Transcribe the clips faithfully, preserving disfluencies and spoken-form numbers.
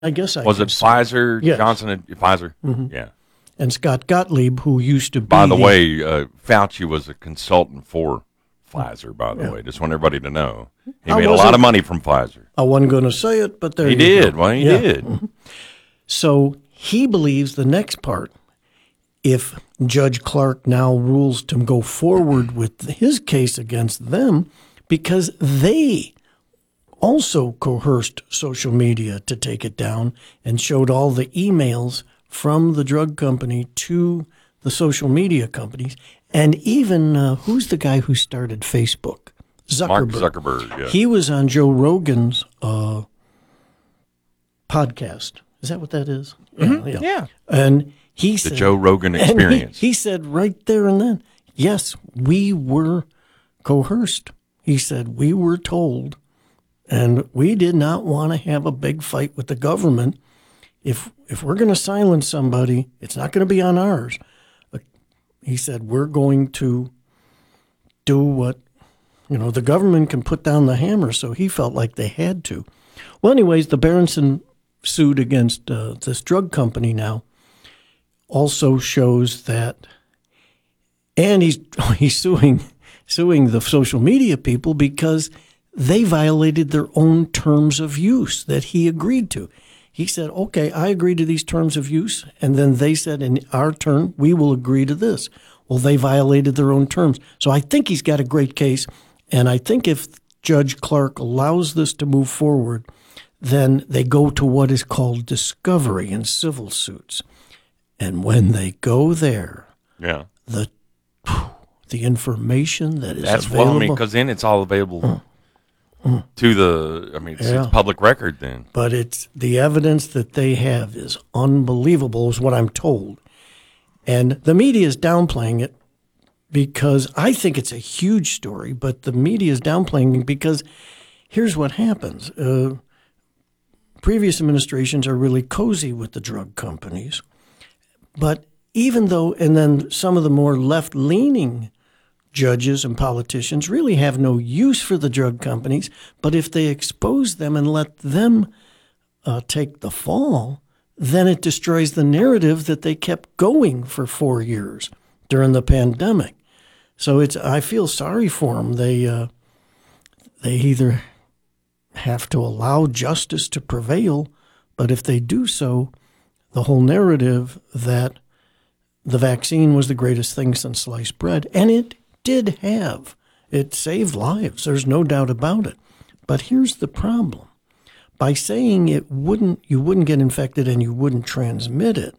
I guess I Was can it say. Pfizer, Yes. Johnson and Pfizer? Mm-hmm. Yeah. And Scott Gottlieb, who used to be By the, the way, uh, Fauci was a consultant for Pfizer, by the yeah. way. Just want everybody to know. He I made a lot of money from Pfizer. I wasn't going to say it, but there he you did. go. Well, he yeah. did. Mm-hmm. So he believes the next part, if Judge Clark now rules to go forward with his case against them, because they also coerced social media to take it down and showed all the emails from the drug company to the social media companies. And even, uh, who's the guy who started Facebook? Zuckerberg. Mark Zuckerberg, yeah. He was on Joe Rogan's uh, podcast. Is that what that is? Mm-hmm. Yeah, yeah. yeah. And he the said... The Joe Rogan Experience. He, he said right there and then, yes, we were coerced. He said we were told, and we did not want to have a big fight with the government. If if we're going to silence somebody, it's not going to be on ours. He said, we're going to do what, you know, the government can put down the hammer, so he felt like they had to. Well, anyways, the Berenson suit against uh, this drug company now also shows that, and he's he's suing suing the social media people because they violated their own terms of use that he agreed to. He said, okay, I agree to these terms of use. And then they said, in our turn, we will agree to this. Well, they violated their own terms. So I think he's got a great case. And I think if Judge Clark allows this to move forward, then they go to what is called discovery in civil suits. And when they go there, yeah, the the information that is That's available. well, I mean, because then it's all available mm. Mm. to the, I mean, it's, yeah. it's public record then. But it's the evidence that they have is unbelievable, is what I'm told. And the media is downplaying it because I think it's a huge story, but the media is downplaying it because here's what happens. Uh, previous administrations are really cozy with the drug companies. But even though, and then some of the more left-leaning judges and politicians really have no use for the drug companies, but if they expose them and let them uh, take the fall, then it destroys the narrative that they kept going for four years during the pandemic. So it's I feel sorry for them. They uh, they either have to allow justice to prevail, but if they do so, the whole narrative that the vaccine was the greatest thing since sliced bread, and it did have. It saved lives. There's no doubt about it. But here's the problem. By saying it wouldn't, you wouldn't get infected and you wouldn't transmit it,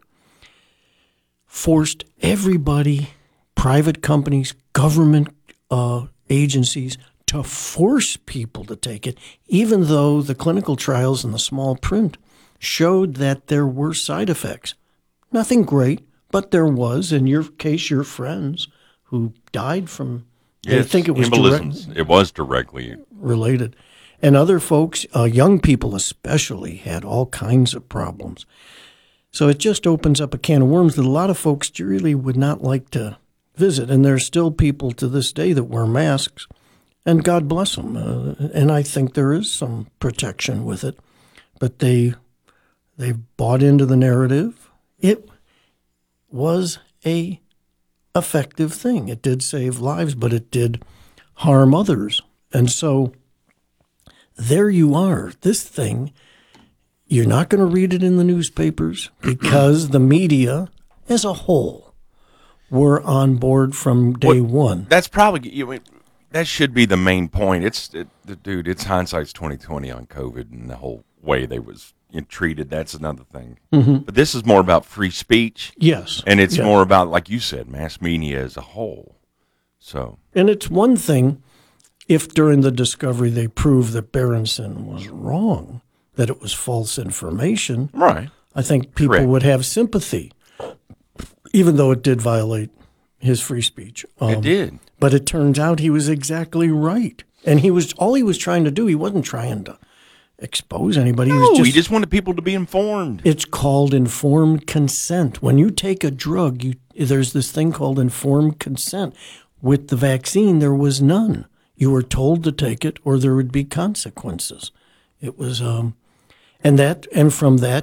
forced everybody, private companies, government uh, agencies, to force people to take it, even though the clinical trials and the small print showed that there were side effects. Nothing great, but there was. In your case, your friends who died from, yes, I think it was embolisms. direct, it was directly related. And other folks, uh, young people especially, had all kinds of problems. So it just opens up a can of worms that a lot of folks really would not like to visit. And there's still people to this day that wear masks, and God bless them. Uh, and I think there is some protection with it. But they they bought into the narrative. It was a effective thing. It did save lives, but it did harm others. And so there you are. This thing, you're not going to read it in the newspapers because the media as a whole were on board from day well, one. That's probably, you know, that should be the main point. It's, it, dude, it's hindsight's twenty twenty on COVID and the whole way they was treated. That's another thing. Mm-hmm. But this is more about free speech. Yes. And it's yes. more about, like you said, mass media as a whole. So. And it's one thing if during the discovery they prove that Berenson was wrong, that it was false information. Right. I think people Correct. would have sympathy, even though it did violate his free speech. Um, it did. But it turns out he was exactly right. And he was all he was trying to do, he wasn't trying to expose anybody. No, he, was just, he just wanted people to be informed. It's called informed consent. When you take a drug, you there's this thing called informed consent. With the vaccine, there was none. You were told to take it or there would be consequences. It was, um, And that, and from that